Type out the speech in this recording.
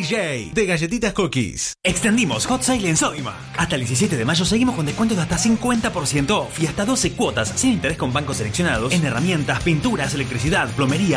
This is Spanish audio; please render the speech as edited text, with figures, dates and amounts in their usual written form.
DJ de Galletitas Cookies. Extendimos Hot Sale en Sodimac. Hasta el 17 de mayo seguimos con descuentos de hasta 50% off y hasta 12 cuotas sin interés con bancos seleccionados en herramientas, pinturas, electricidad, plomería,